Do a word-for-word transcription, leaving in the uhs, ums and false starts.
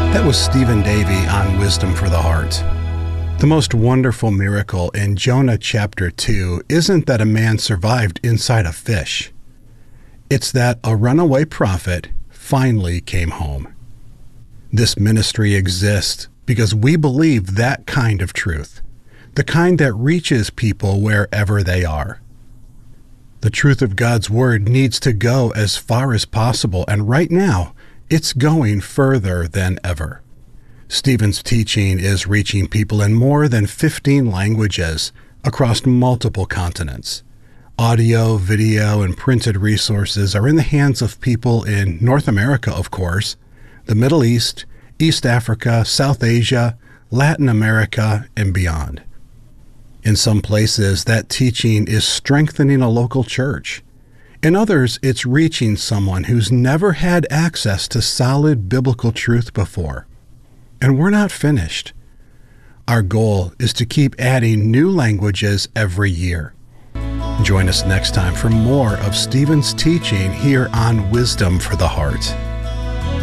That was Stephen Davey on Wisdom for the Heart. The most wonderful miracle in Jonah chapter two isn't that a man survived inside a fish. It's that a runaway prophet finally came home. This ministry exists because we believe that kind of truth, the kind that reaches people wherever they are. The truth of God's Word needs to go as far as possible, and right now, it's going further than ever. Stephen's teaching is reaching people in more than fifteen languages across multiple continents. Audio, video, and printed resources are in the hands of people in North America, of course, the Middle East, East Africa, South Asia, Latin America, and beyond. In some places, that teaching is strengthening a local church. In others, it's reaching someone who's never had access to solid biblical truth before. And we're not finished. Our goal is to keep adding new languages every year. Join us next time for more of Stephen's teaching here on Wisdom for the Heart.